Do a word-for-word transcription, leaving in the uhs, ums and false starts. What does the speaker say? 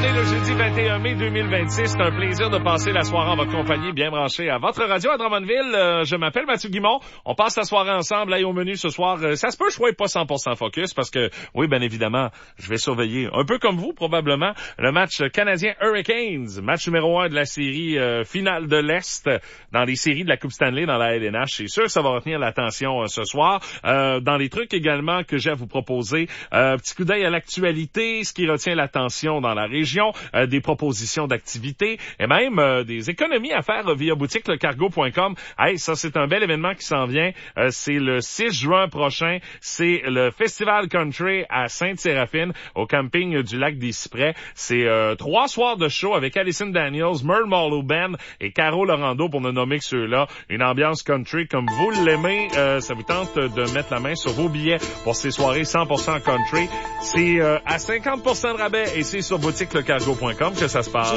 On est le jeudi vingt et un mai deux mille vingt-six. C'est un plaisir de passer la soirée en votre compagnie, bien branché à votre radio à Drummondville. Euh, je m'appelle Mathieu Guimond. On passe la soirée ensemble. Là, au menu ce soir, euh, ça se peut, je sois pas cent pour cent focus parce que, oui, bien évidemment, je vais surveiller, un peu comme vous probablement, le match canadien Hurricanes, match numéro un de la série euh, finale de l'Est dans les séries de la Coupe Stanley dans la L N H. C'est sûr que ça va retenir l'attention euh, ce soir. Euh, dans les trucs également que j'ai à vous proposer, euh, petit coup d'œil à l'actualité, ce qui retient l'attention dans la région, euh, des propositions d'activités et même euh, des économies à faire euh, via boutique le cargo point com. Hey, ça c'est un bel événement qui s'en vient. Euh, c'est le six juin prochain. C'est le Festival Country à Sainte-Séraphine au camping du lac des Cyprès. C'est euh, trois soirs de show avec Alison Daniels, Merle Marlowe Band et Caro Lorando pour ne nommer que ceux-là. Une ambiance country comme vous l'aimez. Euh, ça vous tente de mettre la main sur vos billets pour ces soirées cent pour cent country. C'est euh, à cinquante pour cent de rabais et c'est sur boutique le cargo point com que ça se passe.